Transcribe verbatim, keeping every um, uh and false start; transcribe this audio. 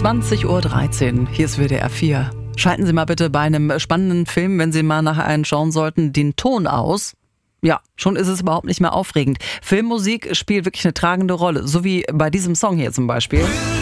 zwanzig Uhr dreizehn, hier ist W D R vier. Schalten Sie mal bitte bei einem spannenden Film, wenn Sie mal nachher einen schauen sollten, den Ton aus. Ja, schon ist es überhaupt nicht mehr aufregend. Filmmusik spielt wirklich eine tragende Rolle, so wie bei diesem Song hier zum Beispiel.